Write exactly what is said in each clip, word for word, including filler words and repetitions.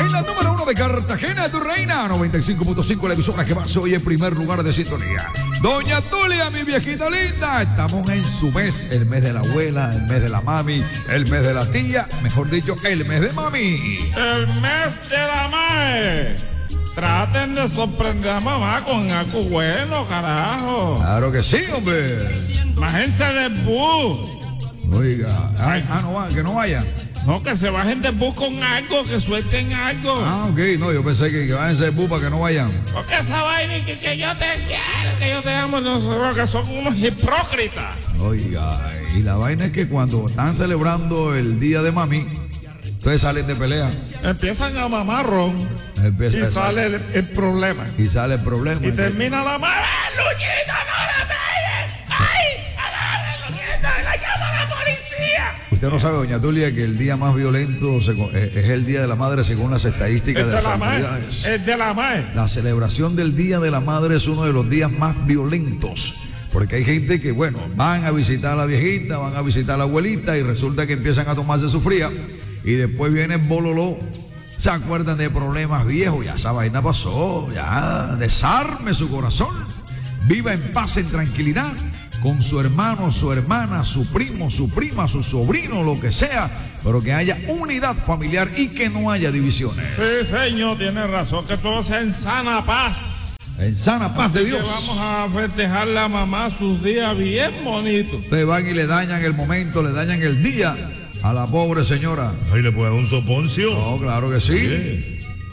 En la número uno de Cartagena, tu reina, noventa y cinco punto cinco, la emisora que más hoy en primer lugar de sintonía. Doña Tulia, mi viejita linda, estamos en su mes, el mes de la abuela, el mes de la mami, el mes de la tía, mejor dicho, el mes de mami. El mes de la mae. Traten de sorprender a mamá con algo bueno, carajo. Claro que sí, hombre. Bájense del bus. Oiga, ay, ah, no va, que no vaya. No, que se bajen del bus con algo, que suelten algo. Ah, ok, no, yo pensé que, que vayan del bus para que no vayan. Porque esa vaina que, que yo te quiero, que yo te amo, no sé, que son unos hipócritas. Oiga, y la vaina es que cuando están celebrando el día de mami, ustedes salen de pelea. Empiezan a mamar ron Empieza, y sale el, el problema. Y sale el problema. Y termina la madre. ¡Luchito, no la pegues! ¡Ay! ¡Agarren, Luchito! ¡La llama a la policía! Usted no sabe, doña Tulia, que el día más violento se, es el Día de la Madre según las estadísticas es de, de las la autoridades. madre. Es de la madre. La celebración del Día de la Madre es uno de los días más violentos. Porque hay gente que, bueno, van a visitar a la viejita, van a visitar a la abuelita y resulta que empiezan a tomarse su fría y después viene el bololó. Se acuerdan de problemas viejos, ya esa vaina pasó, ya desarme su corazón. Viva en paz, en tranquilidad, con su hermano, su hermana, su primo, su prima, su sobrino, lo que sea, pero que haya unidad familiar y que no haya divisiones. Sí, señor, tiene razón, que todo sea en sana paz. En sana paz Así de Dios. Que vamos a festejarle a mamá sus días bien bonitos. Ustedes van y le dañan el momento, le dañan el día a la pobre señora. Ahí le puede dar un soponcio. No, claro que sí. Sí.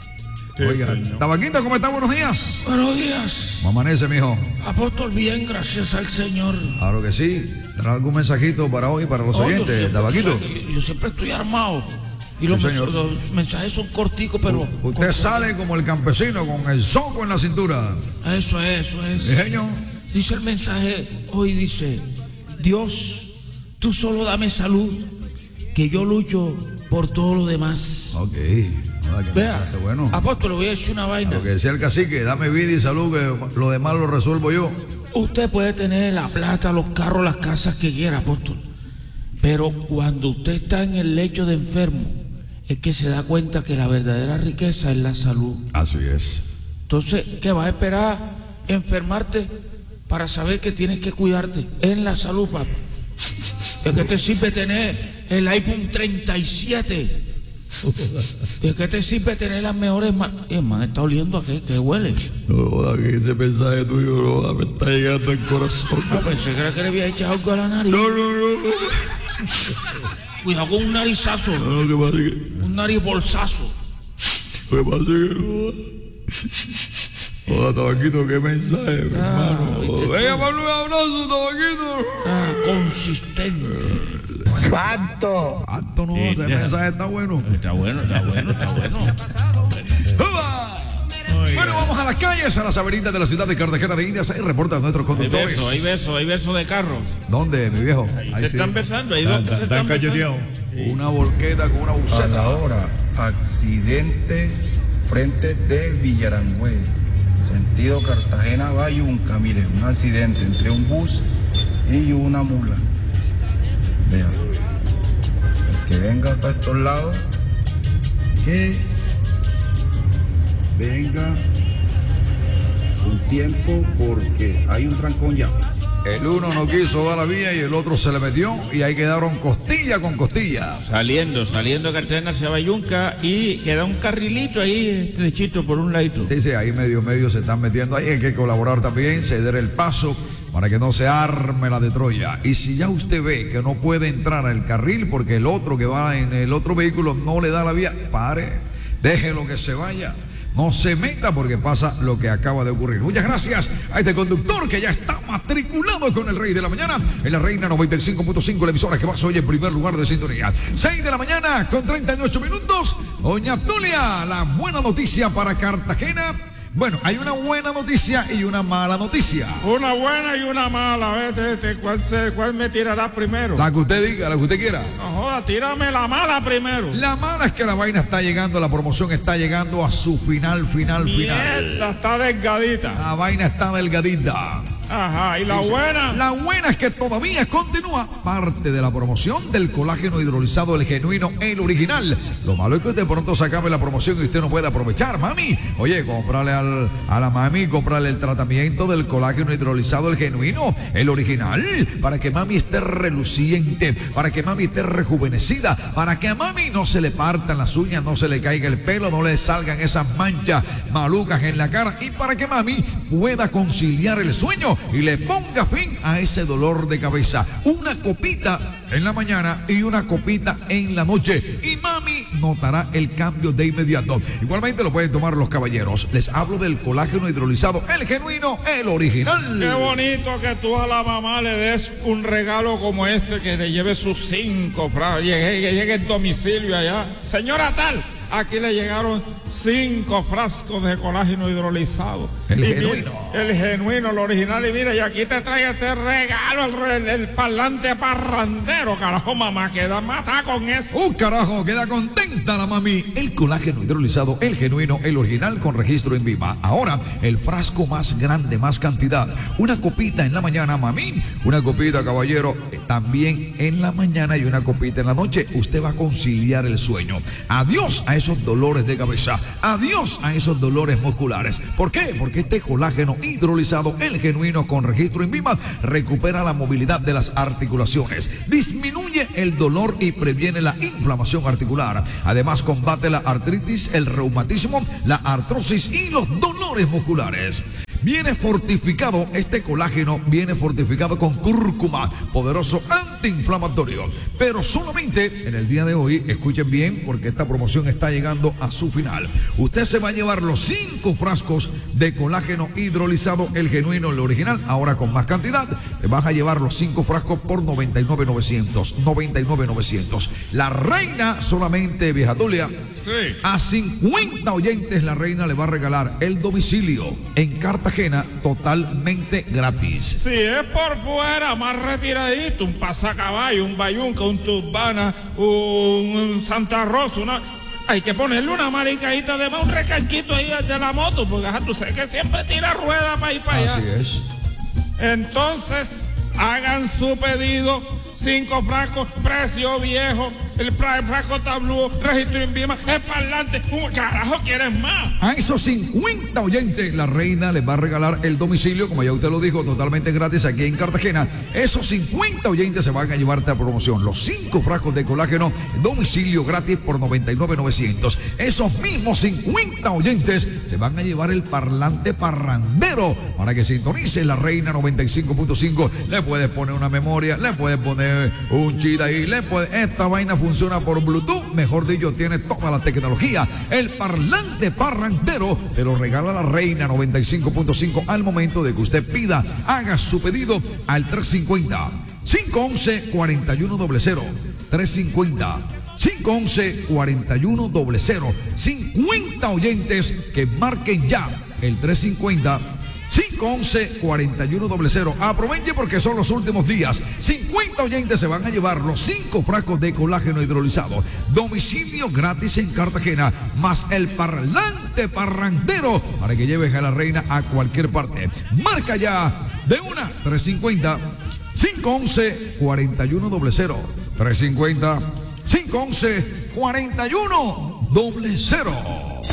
Oiga, Sí, señor. Tabaquita, ¿cómo está? Buenos días. Buenos días, ¿Cómo amanece, mijo? apóstol, bien, gracias al Señor. Claro que sí. ¿Tendrá algún mensajito para hoy, para los No, yo oyentes, siempre- Tabaquito? o sea, que yo siempre estoy armado. Y los, Sí, mens- señor. los mensajes son corticos, pero... Usted sale como el campesino con el soco en la cintura. Eso es, eso es. Sí, señor. Dice el mensaje, hoy dice, Dios, tú solo dame salud, que yo lucho por todo lo demás. Ok. Ah, qué Vea, mensaje bueno. apóstol, le voy a decir una vaina. Lo que decía el cacique, dame vida y salud, que lo demás lo resuelvo yo. Usted puede tener la plata, los carros, las casas que quiera, apóstol. Pero cuando usted está en el lecho de enfermo, es que se da cuenta que la verdadera riqueza es la salud. Así es. Entonces, ¿qué vas a esperar enfermarte para saber que tienes que cuidarte? En la salud, papá. Es que te sirve tener el iPhone treinta y siete. Es que te sirve tener las mejores manos. Es más, está oliendo a qué, que huele. No, joda, que ese mensaje tuyo, no, joda, me está llegando al corazón. No, pensé que era que le había echado algo a la nariz. No, no, no. Cuidado con un narizazo, No, lo que pasa es que, un nariz bolsazo. lo que pasa es que, joda. Joda, Tabaquito, qué mensaje, mi Ah, hermano. viste tú. Venga, Pablo, un abrazo, Tabaquito. Ah, consistente. ¡Facto! Alto no, ese mensaje está bueno. Está bueno, está bueno, está bueno. ¡Uba! Bueno, vamos a las calles, a las avenidas de la ciudad de Cartagena de Indias. Ahí reportan nuestros Hay conductores. besos, hay besos, hay besos de carro. ¿Dónde, mi viejo? Ahí Ahí se sí. están besando, hay dos que se Están están besando. cacheteados. Una volqueta con una A la buceta. hora, accidente frente de Villarangüe, sentido Cartagena Bayunca. Mire, un accidente entre un bus y una mula. Vean, el que venga para estos lados, que venga con tiempo porque hay un trancón ya. El uno no quiso dar la vía y el otro se le metió y ahí quedaron costilla con costilla. Saliendo, saliendo de Cartagena hacia Bayunca y queda un carrilito ahí estrechito por un ladito. Sí, sí, ahí medio medio se están metiendo. Ahí hay que colaborar también, ceder el paso para que no se arme la de Troya. Y si ya usted ve que no puede entrar al carril porque el otro que va en el otro vehículo no le da la vía, pare, déjelo que se vaya. No se meta porque pasa lo que acaba de ocurrir. Muchas gracias a este conductor que ya está matriculado con el Rey de la Mañana en la Reina noventa y cinco punto cinco, la emisora que más hoy en primer lugar de sintonía. seis de la mañana con treinta y ocho minutos. Doña Tulia, la buena noticia para Cartagena. Bueno, hay una buena noticia y una mala noticia. Una buena y una mala, vete, este, ¿cuál, se, ¿cuál me tirará primero? La que usted diga, la que usted quiera. No joda, tírame la mala primero. La mala es que la vaina está llegando, la promoción está llegando a su final, final, final. Mierda, está delgadita. La vaina está delgadita. Ajá, ¿y la buena? La buena es que todavía continúa parte de la promoción del colágeno hidrolizado, el genuino, el original. Lo malo es que de pronto se acabe la promoción y usted no puede aprovechar, mami. Oye, comprarle al, a la mami, comprarle el tratamiento del colágeno hidrolizado, el genuino, el original, para que mami esté reluciente, para que mami esté rejuvenecida, para que a mami no se le partan las uñas, no se le caiga el pelo, no le salgan esas manchas malucas en la cara, y para que mami pueda conciliar el sueño y le ponga fin a ese dolor de cabeza. Una copita en la mañana y una copita en la noche, y mami notará el cambio de inmediato. Igualmente lo pueden tomar los caballeros. Les hablo del colágeno hidrolizado, el genuino, el original. Qué bonito que tú a la mamá le des un regalo como este, que le lleve sus cinco frascos, llegue, llegue el domicilio allá. Señora tal, aquí le llegaron cinco frascos de colágeno hidrolizado. El y genuino. Mira, el genuino, el original. Y mira, y aquí te trae este regalo, el, el parlante parrandero. Carajo, mamá, queda matada con eso. ¡Uh, carajo! Queda contenta la mami. El colágeno hidrolizado, el genuino, el original, con registro en Viva. Ahora, el frasco más grande, más cantidad. Una copita en la mañana, mami. Una copita, caballero, también en la mañana, y una copita en la noche. Usted va a conciliar el sueño. Adiós a esos dolores de cabeza. Adiós a esos dolores musculares. ¿Por qué? Porque este colágeno hidrolizado, el genuino, con registro en Viva, recupera la movilidad de las articulaciones, disminuye el dolor y previene la inflamación articular. Además, combate la artritis, el reumatismo, la artrosis y los dolores musculares. Viene fortificado, este colágeno viene fortificado con cúrcuma, poderoso antiinflamatorio. Pero solamente en el día de hoy, escuchen bien, porque esta promoción está llegando a su final. Usted se va a llevar los cinco frascos de colágeno hidrolizado, el genuino, el original, ahora con más cantidad. Te vas a llevar los cinco frascos por noventa y nueve mil novecientos. noventa y nueve mil novecientos. La reina solamente, vieja Tulia. Sí. A cincuenta oyentes la reina le va a regalar el domicilio en Cartagena totalmente gratis. Si es por fuera, más retiradito, un pasacaballo, un bayunca, un turbana, un Santa Rosa, una... hay que ponerle una maricadita de más, un recarquito ahí de la moto, porque ajá, tú sabes que siempre tira rueda para ir para allá. Así es. Entonces, hagan su pedido. Cinco frascos, precio viejo, el frasco tablú, registro en Viva, el parlante. ¿Cómo carajo quieren más? A esos cincuenta oyentes la reina les va a regalar el domicilio, como ya usted lo dijo, totalmente gratis aquí en Cartagena. Esos cincuenta oyentes se van a llevar esta promoción, los cinco frascos de colágeno, domicilio gratis por noventa y nueve mil novecientos. Esos mismos cincuenta oyentes se van a llevar el parlante parrandero para que sintonice la reina noventa y cinco punto cinco. Le puedes poner una memoria, le puedes poner un chip ahí, le puede, esta vaina funciona por Bluetooth, mejor dicho, tiene toda la tecnología. El parlante parrandero te lo regala la reina noventa y cinco punto cinco al momento de que usted pida. Haga su pedido al tres cinco cero, cinco uno uno, cuatro uno cero cero, tres cinco cero, cinco uno uno, cuatro uno cero cero. cincuenta oyentes que marquen ya el tres cinco cero, cinco uno uno, cuatro uno cero cero. Aproveche porque son los últimos días. cincuenta oyentes se van a llevar los cinco frascos de colágeno hidrolizado. Domicilio gratis en Cartagena, más el parlante parrandero para que lleves a la reina a cualquier parte. Marca ya de una tres cinco cero, cinco uno uno, cuatro uno cero cero. tres cinco cero, cinco uno uno, cuatro uno cero cero.